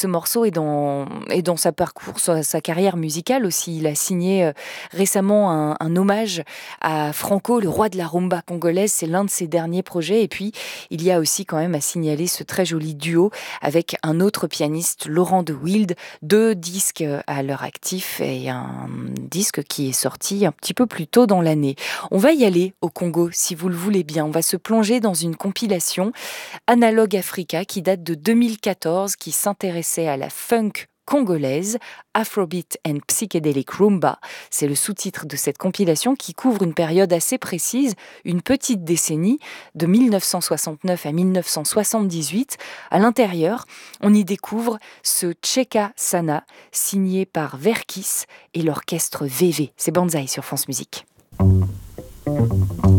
ce morceau et dans sa parcours, sa carrière musicale aussi. Il a signé récemment un hommage à Franco, le roi de la rumba congolaise. C'est l'un de ses derniers projets. Et puis, il y a aussi quand même à signaler ce très joli duo avec un autre pianiste, Laurent de Wild. 2 disques à leur actif et un disque qui est sorti un petit peu plus tôt dans l'année. On va y aller au Congo, si vous le voulez bien. On va se plonger dans une compilation Analog Africa qui date de 2014, qui s'intéressait à la funk congolaise, Afrobeat and Psychedelic Rumba. C'est le sous-titre de cette compilation qui couvre une période assez précise, une petite décennie, de 1969 à 1978. À l'intérieur, on y découvre ce Cheka Sana, signé par Verkis et l'orchestre VV. C'est Banzai sur France Musique.